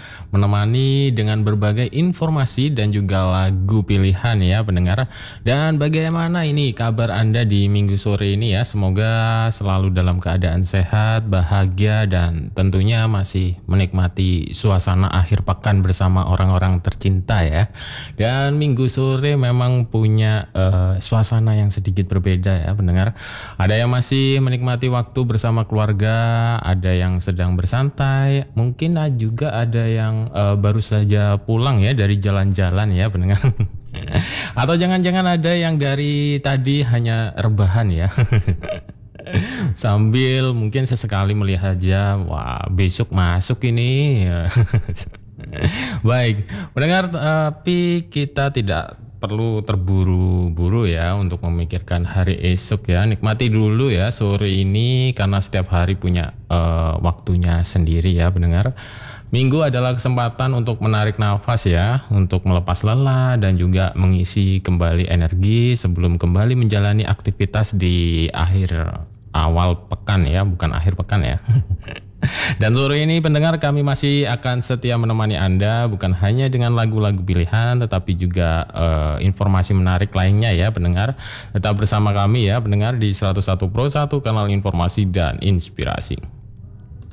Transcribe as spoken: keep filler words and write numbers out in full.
menemani dengan berbagai informasi dan juga lagu pilihan ya pendengar. Dan bagaimana ini kabar Anda di minggu sore ini ya? Semoga selalu dalam keadaan sehat, bahagia, dan tentunya masih menikmati suasana akhir pekan bersama orang-orang tercinta ya. Dan minggu sore memang punya uh, suasana yang sedikit berbeda ya pendengar. Ada yang masih menikmati waktu bersama keluarga, ada yang sedang bersantai, mungkin juga ada yang uh, baru saja pulang ya dari jalan-jalan ya pendengar. Atau jangan-jangan ada yang dari tadi hanya rebahan ya. Sambil mungkin sesekali melihat jam, wah besok masuk ini. Baik, pendengar, tapi kita tidak perlu terburu-buru ya untuk memikirkan hari esok ya. Nikmati dulu ya sore ini karena setiap hari punya uh, waktunya sendiri ya pendengar. Minggu adalah kesempatan untuk menarik nafas ya, untuk melepas lelah dan juga mengisi kembali energi sebelum kembali menjalani aktivitas di akhir awal pekan ya, bukan akhir pekan ya. Dan sore ini pendengar kami masih akan setia menemani Anda bukan hanya dengan lagu-lagu pilihan tetapi juga uh, informasi menarik lainnya ya pendengar. Tetap bersama kami ya pendengar di seratus satu Pro satu kanal informasi dan inspirasi.